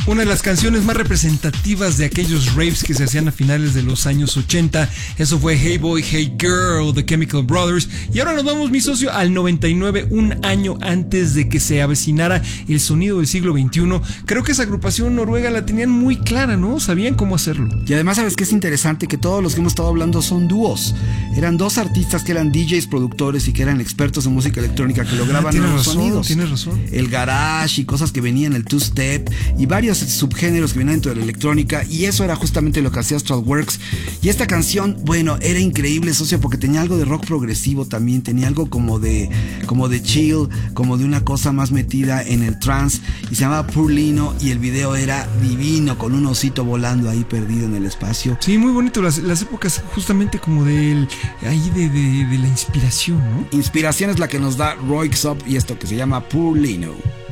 Una de las canciones más representativas de aquellos raves que se hacían a finales de los años 80. Eso fue Hey Boy, Hey Girl, The Chemical Brothers. Y ahora nos vamos, mi socio, al 99, un año antes de que se avecinara el sonido del siglo XXI. Creo que esa agrupación noruega la tenían muy clara, ¿no? Sabían cómo hacerlo. Y además, ¿sabes qué es interesante? Que todos los que hemos estado hablando son dúos. Eran dos artistas que eran DJs, productores y que eran expertos en música electrónica que lograban nuevos sonidos. Tienes razón. El garage y cosas que venían, el two-step y varios subgéneros que venían dentro de la electrónica, y eso era justamente lo que hacía Astralwerks. Y esta canción, bueno, era increíble, socio, porque tenía algo de rock progresivo también, tenía algo como de chill, como de una cosa más metida en el trance, y se llamaba Purlino, y el video era divino, con un osito volando ahí perdido en el espacio. Sí, muy bonito, las épocas justamente como de la inspiración, ¿no? Inspiración es la que nos da Roy Xop y esto que se llama Purlino.